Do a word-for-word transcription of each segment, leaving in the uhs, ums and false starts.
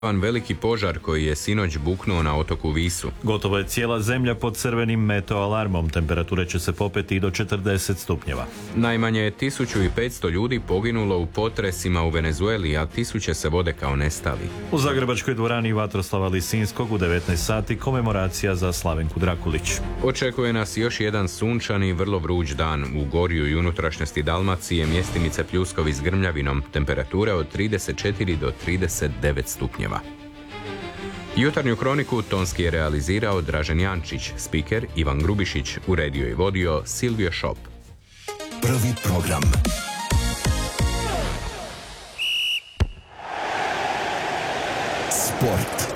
Veliki požar koji je sinoć buknuo na otoku Visu. Gotovo je cijela zemlja pod crvenim meteoalarmom. Temperature će se popeti i do četrdeset stupnjeva. Najmanje tisuću petsto ljudi poginulo u potresima u Venezueli, a tisuće se vode kao nestali. U Zagrebačkoj dvorani Vatroslava Lisinskog u devetnaest sati komemoracija za Slavenku Drakulić. Očekuje nas još jedan sunčani i vrlo vruć dan. U gorju i unutrašnjosti Dalmacije mjestimice pljuskovi s grmljavinom. Temperature od trideset četiri do trideset devet stupnjeva. Jutarnju kroniku tonski je realizirao Dražen Jančić, spiker Ivan Grubišić, uredio i vodio Silvio Šop. Prvi program. Sport.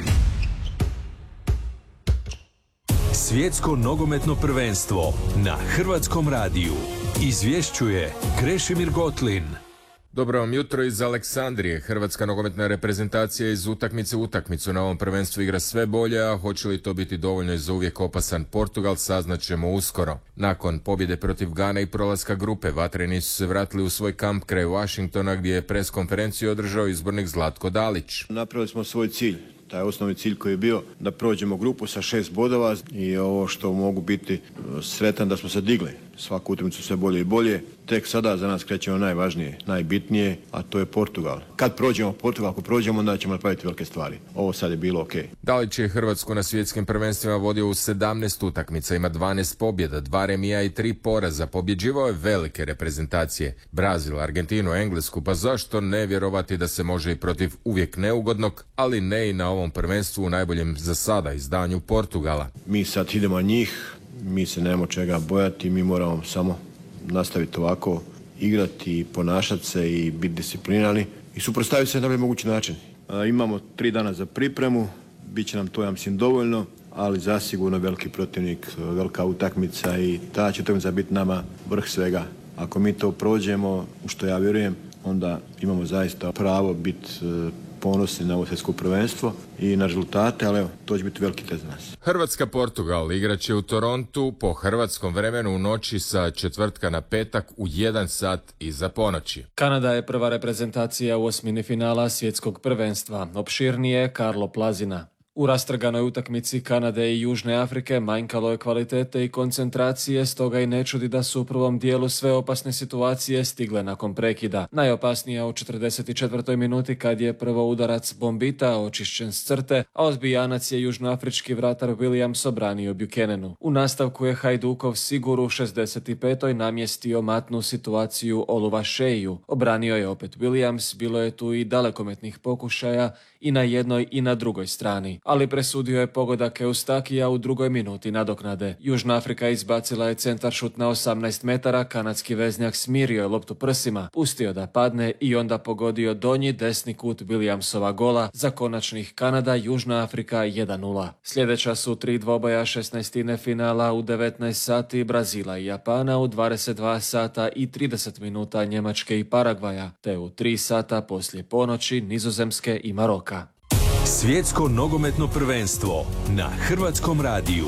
Svjetsko nogometno prvenstvo na Hrvatskom radiju. Izvješćuje Krešimir Gotlin. Dobro vam jutro iz Aleksandrije. Hrvatska nogometna reprezentacija iz utakmice u utakmicu na ovom prvenstvu igra sve bolje, a hoće li to biti dovoljno i za uvijek opasan Portugal, saznaćemo uskoro. Nakon pobjede protiv Gane i prolaska grupe, vatreni su se vratili u svoj kamp kraj Washingtona, gdje je pres konferenciju održao izbornik Zlatko Dalić. Napravili smo svoj cilj. Taj osnovni cilj koji je bio da prođemo grupu sa šest bodova i ovo što mogu biti sretan da smo se digli. Svaku utakmicu sve bolje i bolje. Tek sada za nas krećemo najvažnije, najbitnije, a to je Portugal. Kad prođemo Portugal, ako prođemo, onda ćemo napraviti velike stvari. Ovo sad je bilo ok. Dalić je Hrvatsku na svjetskim prvenstvima vodio u sedamnaest utakmica, ima dvanaest pobjeda, dva remija i tri poraza. Pobjeđivao je velike reprezentacije. Brazil, Argentinu, Englesku, pa zašto ne vjerovati da se može i protiv uvijek neugodnog, ali ne i na ovom prvenstvu u najboljem za sada izdanju Portugala. Mi sad idemo na njih, mi se nemamo čega bojati, mi moramo samo nastaviti ovako, igrati, ponašati se i biti disciplinirani i suprotstaviti se na najbolji mogući način. A, imamo tri dana za pripremu, bit će nam to, ja mislim, dovoljno, ali zasigurno veliki protivnik, velika utakmica i ta će utakmica biti nama vrh svega. Ako mi to prođemo, u što ja vjerujem, onda imamo zaista pravo biti ponosni na ovo svjetsko prvenstvo i na rezultate, ali evo, to će biti veliki test za nas. Hrvatska-Portugal igraće u Torontu po hrvatskom vremenu u noći sa četvrtka na petak u jedan sat iza ponoći. Kanada je prva reprezentacija u osmini finala svjetskog prvenstva. Opširnije Karlo Plazina. U rastrganoj utakmici Kanade i Južne Afrike manjkalo je kvalitete i koncentracije, stoga i ne čudi da su u prvom dijelu sve opasne situacije stigle nakon prekida. Najopasnija u četrdeset četvrtoj minuti kad je prvo udarac Bombita očišćen s crte, a odbijanac je južnoafrički vratar Williams obranio Buchananu. U nastavku je Hajdukov Sigur u šezdeset petoj namjestio matnu situaciju Oluwaseyu. Obranio je opet Williams, bilo je tu i dalekometnih pokušaja i na jednoj i na drugoj strani. Ali presudio je pogodak Eustakija u drugoj minuti nadoknade. Južna Afrika izbacila je centar šut na osamnaest metara, kanadski veznjak smirio je loptu prsima, pustio da padne i onda pogodio donji desni kut Williamsova gola za konačnih Kanada Južna Afrika jedan nula. Sljedeća su tri dvoboja šesnaestine finala u devetnaest sati Brazila i Japana, u dvadeset dva sata i trideset minuta Njemačke i Paragvaja, te u tri sata poslije ponoći Nizozemske i Maroka. Svjetsko nogometno prvenstvo na Hrvatskom radiju.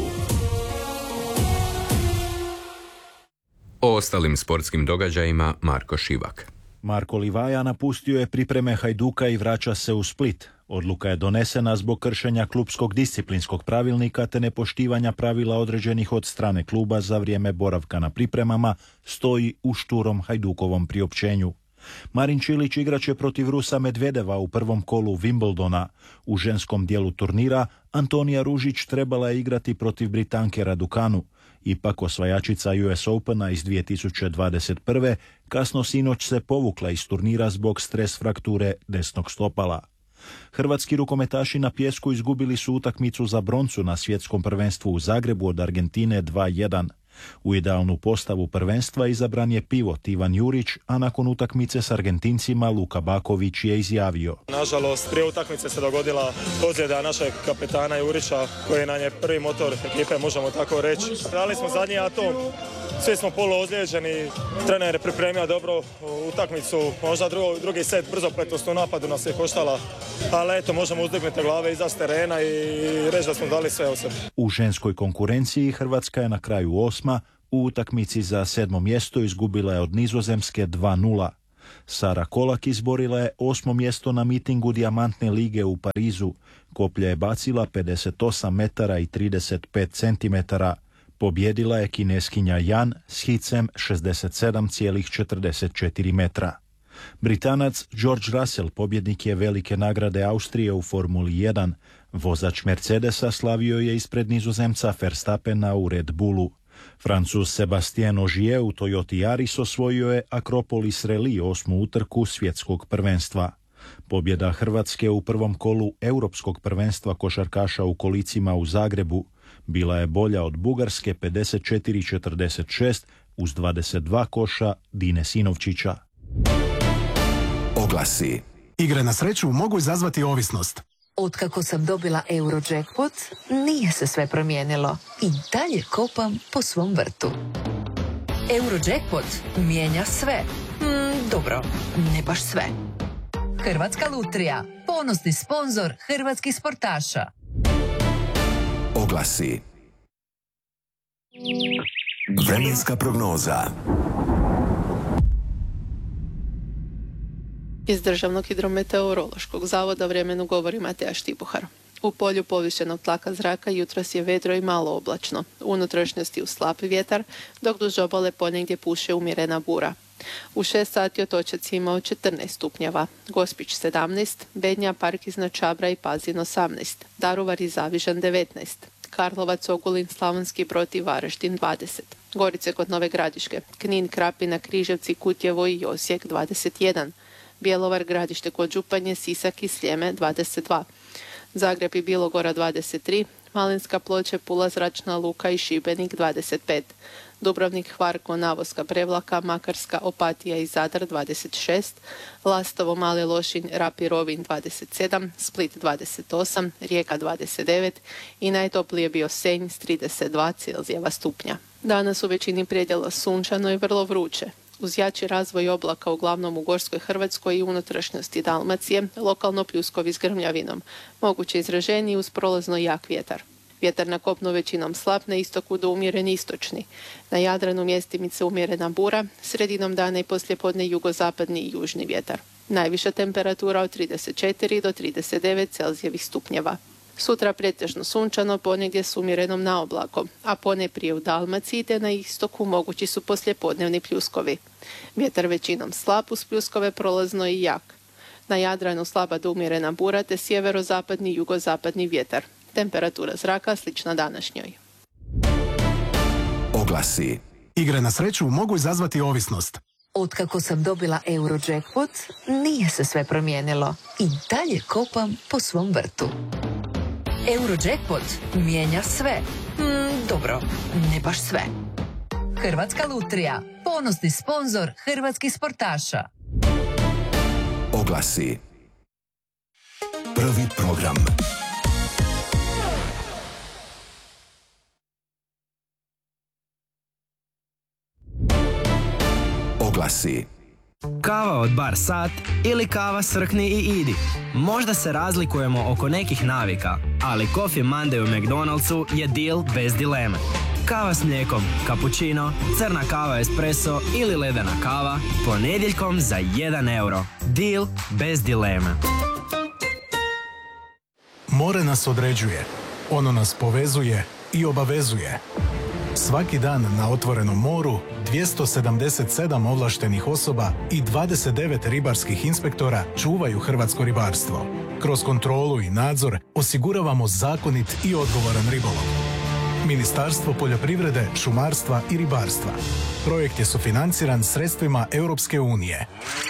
O ostalim sportskim događajima Marko Šivak. Marko Livaja napustio je pripreme Hajduka i vraća se u Split. Odluka je donesena zbog kršenja klubskog disciplinskog pravilnika te nepoštivanja pravila određenih od strane kluba za vrijeme boravka na pripremama, stoji u šturom Hajdukovom priopćenju. Marin Čilić igraće protiv Rusa Medvedeva u prvom kolu Wimbledona. U ženskom dijelu turnira Antonija Ružić trebala je igrati protiv Britanke Raducanu. Ipak osvajačica U S Opena iz dvije tisuće dvadeset prve kasno sinoć se povukla iz turnira zbog stres frakture desnog stopala. Hrvatski rukometaši na pijesku izgubili su utakmicu za broncu na svjetskom prvenstvu u Zagrebu od Argentine dva jedan. U idealnu postavu prvenstva izabran je pivot Ivan Jurić, a nakon utakmice s Argentincima Luka Baković je izjavio: Nažalost, prije utakmice se dogodila ozljeda našeg kapetana Jurića, koji nam je prvi motor ekipe, možemo tako reći. Dali smo zadnji atom, svi smo poluozlijeđeni, trener je pripremio dobro utakmicu, možda drugo, drugi set brzopletost u napadu nas je koštala, ali eto, možemo uzdignuti glave iza terena i reći da smo dali sve od sebe. U ženskoj konkurenciji Hrvatska je na kraju osma, u utakmici za sedmo mjesto izgubila je od Nizozemske dva nula. Sara Kolak izborila je osmo mjesto na mitingu Dijamantne lige u Parizu. Koplja je bacila pedeset osam metara i trideset pet centimetara. Pobjedila je Kineskinja Jan s hicem šezdeset sedam zarez četrdeset četiri metra. Britanac George Russell pobjednik je velike nagrade Austrije u Formuli jedan. Vozač Mercedesa slavio je ispred Nizozemca Verstappena u Red Bullu. Francuz Sebastien Ogier u Toyoti Yaris osvojio je Akropolis Rally osmu utrku svjetskog prvenstva. Pobjeda Hrvatske u prvom kolu Europskog prvenstva košarkaša u kolicima u Zagrebu bila je bolja od Bugarske pedeset četiri četrdeset šest uz dvadeset dva koša Dine Sinovčića. Oglasi. Igre na sreću mogu izazvati ovisnost. Otkako sam dobila Eurojackpot, nije se sve promijenilo. I dalje kopam po svom vrtu. Eurojackpot mijenja sve. Mm, dobro, ne baš sve. Hrvatska lutrija, ponosni sponzor hrvatskih sportaša. Oglasi. Vremenska prognoza. Iz Državnog hidrometeorološkog zavoda vremenu govori Mateja Štipuhar. U polju povišenog tlaka zraka jutros je vedro i malo oblačno. U unutrašnjosti u slab vjetar, dok duž obale ponegdje puše umjerena bura. U šest sati Otočac je imao četrnaest stupnjeva, Gospić sedamnaest, Bednja, Park iznad Čabra i Pazin osamnaest, Daruvar i Zavižan devetnaest, Karlovac, Ogulin, Slavonski Brod i Varaždin dvadeset, Gorice kod Nove Gradiške, Knin, Krapina, Križevci, Kutjevo i Osijek dvadeset jedan, Bjelovar, Gradište kod Županje, Sisak i Sljeme dvadeset dva, Zagreb i Bilogora dvadeset tri, Malinska, Ploče, Pula, Zračna luka i Šibenik dvadeset pet, Dubrovnik, Hvar, Konavoska, Prevlaka, Makarska, Opatija i Zadar dvadeset šest, Lastovo, Mali Lošinj, Rap i Rovinj dvadeset sedam, Split dvadeset osam, Rijeka dvadeset devet i najtoplije bio Senj s trideset dva Celzijeva stupnja. Danas u većini predjela sunčano i vrlo vruće. Uz jači razvoj oblaka uglavnom u Gorskoj Hrvatskoj i unutrašnjosti Dalmacije, lokalno pljuskovi s grmljavinom, moguće izraženiji uz prolazno jak vjetar. Vjetar na kopnu većinom slab, na istoku do umjeren istočni. Na Jadranu mjestimice umjerena bura, sredinom dana i poslijepodne jugozapadni i južni vjetar. Najviša temperatura od trideset četiri do trideset devet Celzijevih stupnjeva. Sutra pretežno sunčano, ponegdje s umjerenom naoblakom, a ponajprije u Dalmaciji te na istoku mogući su poslijepodnevni pljuskovi. Vjetar većinom slab, uz pljuskove prolazno i jak. Na Jadranu slaba do umjerena bura te sjeverozapadni i jugozapadni vjetar. Temperatura zraka slična današnjoj. Oglasi. Igre na sreću mogu izazvati ovisnost. Otkako sam dobila Eurojackpot, nije se sve promijenilo. I dalje kopam po svom vrtu. Eurojackpot mijenja sve. Mm, dobro, ne baš sve. Hrvatska lutrija, ponosni sponzor hrvatskih sportaša. Oglasi. Prvi program. Oglasi. Kava od Bar Sat ili kava Srkni i idi. Možda se razlikujemo oko nekih navika, ali Coffee Monday u McDonald'su je deal bez dileme. Kava s mlijekom, cappuccino, crna kava espresso ili ledena kava ponedjeljkom za jedan euro. Deal bez dileme. More nas određuje, ono nas povezuje i obavezuje. Svaki dan na otvorenom moru dvjesto sedamdeset sedam ovlaštenih osoba i dvadeset devet ribarskih inspektora čuvaju hrvatsko ribarstvo. Kroz kontrolu i nadzor osiguravamo zakonit i odgovoran ribolov. Ministarstvo poljoprivrede, šumarstva i ribarstva. Projekt je sufinanciran sredstvima Europske unije.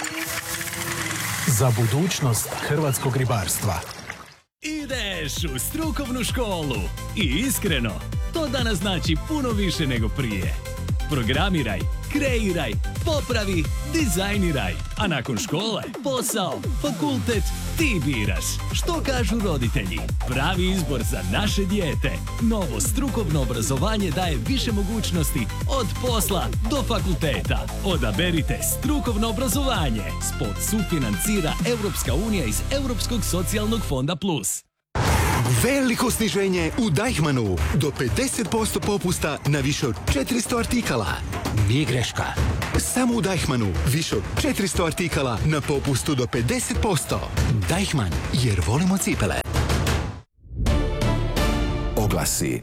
Za budućnost hrvatskog ribarstva. Ideš u strukovnu školu i iskreno, to danas znači puno više nego prije. Programiraj, kreiraj, popravi, dizajniraj, a nakon škole, posao, fakultet, ti biraš. Što kažu roditelji? Pravi izbor za naše dijete. Novo strukovno obrazovanje daje više mogućnosti od posla do fakulteta. Odaberite strukovno obrazovanje. Spot sufinancira Europska unija iz Europskog socijalnog fonda plus. Veliko sniženje u Deichmannu. Do pedeset posto popusta na više od četiristo artikala. nije greška. Samo u Deichmannu više od četiristo artikala na popustu do pedeset posto. Deichmann, jer volimo cipele. Oglasi.